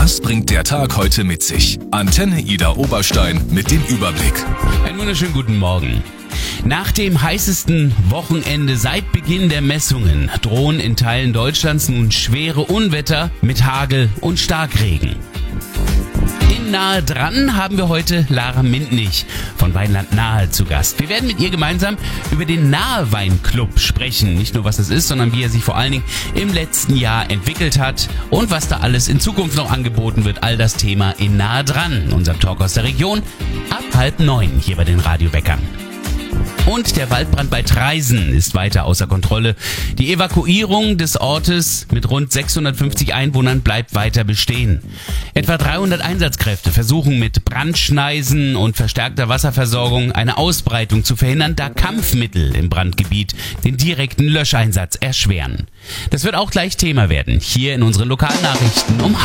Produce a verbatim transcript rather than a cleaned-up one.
Das bringt der Tag heute mit sich. Antenne Ida Oberstein mit dem Überblick. Einen wunderschönen guten Morgen. Nach dem heißesten Wochenende seit Beginn der Messungen drohen in Teilen Deutschlands nun schwere Unwetter mit Hagel und Starkregen. In Nahe dran haben wir heute Lara Mintnich von Weinland Nahe zu Gast. Wir werden mit ihr gemeinsam über den Nahe Weinclub sprechen. Nicht nur was es ist, sondern wie er sich vor allen Dingen im letzten Jahr entwickelt hat und was da alles in Zukunft noch angeboten wird. All das Thema in Nahe dran, unserem Talk aus der Region, ab halb neun hier bei den Radiobäckern. Und der Waldbrand bei Traisen ist weiter außer Kontrolle. Die Evakuierung des Ortes mit rund sechshundertfünfzig Einwohnern bleibt weiter bestehen. Etwa dreihundert Einsatzkräfte versuchen mit Brandschneisen und verstärkter Wasserversorgung eine Ausbreitung zu verhindern, da Kampfmittel im Brandgebiet den direkten Löscheinsatz erschweren. Das wird auch gleich Thema werden, hier in unseren Lokalnachrichten um